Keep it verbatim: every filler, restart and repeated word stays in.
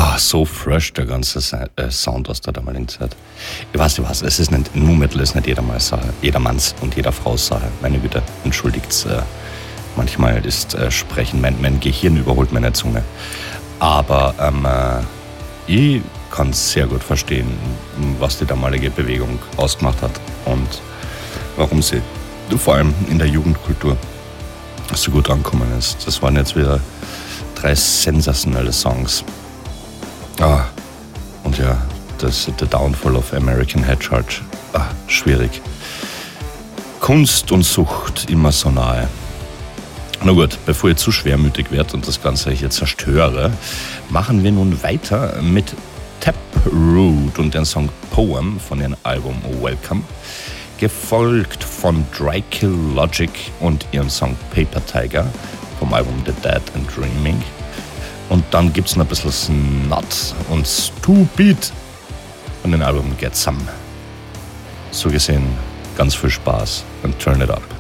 Ah, so fresh der ganze äh, Sound aus der damaligen Zeit. Ich weiß nicht was, es ist nicht, Nu Metal ist nicht jedermanns Sache, jedermanns und jeder Frau's Sache. Meine Güte, entschuldigt's. Äh, manchmal ist äh, Sprechen, mein, mein Gehirn überholt meine Zunge. Aber ähm, äh, ich kann sehr gut verstehen, was die damalige Bewegung ausgemacht hat und warum sie vor allem in der Jugendkultur so gut angekommen ist. Das waren jetzt wieder drei sensationelle Songs. Ah, und ja, das The Downfall of American Head Charge. Ah, schwierig. Kunst und Sucht immer so nahe. Na gut, bevor ich zu schwermütig werde und das Ganze hier zerstöre, machen wir nun weiter mit Taproot und den Song Poem von ihrem Album Welcome, gefolgt von Dry Kill Logic und ihrem Song Paper Tiger vom Album The Dead and Dreaming. Und dann gibt's noch ein bisschen Snot und Stupid von dem Album Get Some. So gesehen, ganz viel Spaß und Turn It Up.